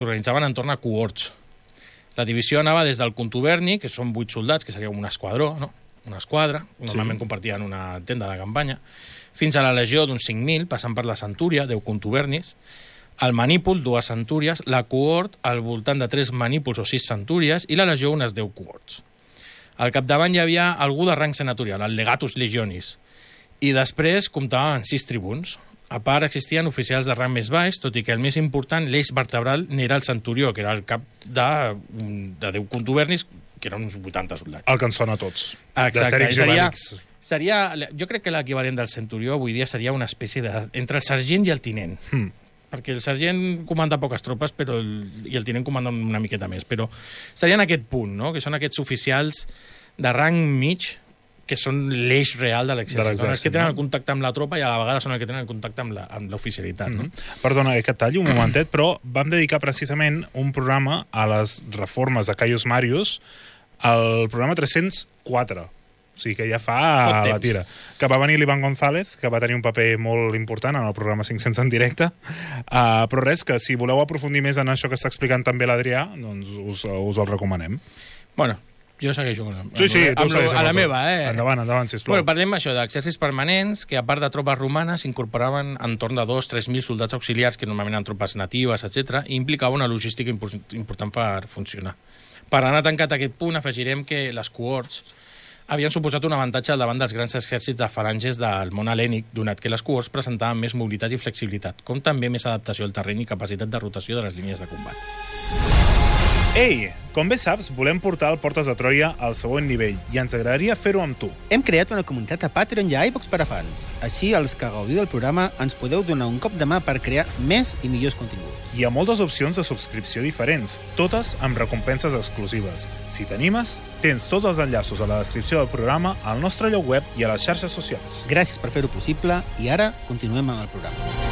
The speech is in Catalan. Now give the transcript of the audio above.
s'organitzaven entorn a cohorts. La divisió anava des del contuberni, que són 8 soldats, que seria un esquadró, no? Una esquadra, normalment compartien una tenda de campanya, fins a la legió d'uns 5.000, passant per la centúria, 10 contubernis, el manípol, 2 centúries, la cohort al voltant de 3 manípols o 6 centúries i la legió unes 10 cohorts. Al capdavant hi havia algú de rang senatorial, el legatus legionis, i després comptava amb 6 tribuns. A part, existien oficials de rang més baix, tot i que el més important, l'eix vertebral, n'era el centurió, que era el cap de 10 contubernis, que eren uns 80 soldats. El que ens sona a tots. Exacte. Jo crec que l'equivalent del centurió avui dia seria una espècie de... entre el sergent i el tinent. Perquè el sergent comanda poques tropes i el tinent comanda una miqueta més, però seria en aquest punt, no? Que són aquests oficials de rang mig que són l'eix real de l'exèrcit. Són els que tenen el contacte amb la tropa i a la vegada són els que tenen el contacte amb l'oficialitat. No? Perdona, que et talli un momentet, però vam dedicar precisament un programa a les reformes de Caius Marius, el programa 304. O sigui que ja fa la tira. Que va venir l'Ivan González, que va tenir un paper molt important en el programa 500 en directe. Però res, que si voleu aprofundir més en això que està explicant també l'Adrià, doncs us el recomanem. Bueno, jo segueixo a la meva, Endavant, sisplau. Bueno, parlem això d'exèrcits permanents, que a part de tropes romanes s'incorporaven entorn de 2.000-3.000 soldats auxiliars, que normalment eren tropes natives, etc., i implicava una logística important per funcionar. Per anar tancat aquest punt, afegirem que les cohorts havien suposat un avantatge davant dels grans exèrcits de falanges del món hel·lènic, donat que les cohorts presentaven més mobilitat i flexibilitat, com també més adaptació al terreny i capacitat de rotació de les línies de combat. Ei, com bé saps, volem portar el Portes de Troia al següent nivell i ens agradaria fer-ho amb tu. Hem creat una comunitat a Patreon i a iVoox per a fans. Així, els que gaudiu del programa ens podeu donar un cop de mà per crear més i millors continguts. Hi ha moltes opcions de subscripció diferents, totes amb recompenses exclusives. Si t'animes, tens tots els enllaços a la descripció del programa, al nostre lloc web i a les xarxes socials. Gràcies per fer-ho possible i ara continuem amb el programa.